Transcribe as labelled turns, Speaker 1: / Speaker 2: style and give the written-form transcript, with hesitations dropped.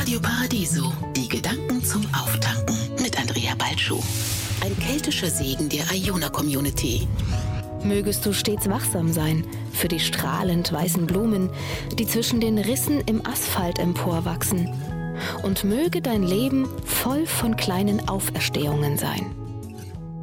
Speaker 1: Radio Paradiso, die Gedanken zum Auftanken mit Andrea Balschuh. Ein keltischer Segen der Iona-Community.
Speaker 2: Mögest du stets wachsam sein für die strahlend weißen Blumen, die zwischen den Rissen im Asphalt emporwachsen. Und möge dein Leben voll von kleinen Auferstehungen sein.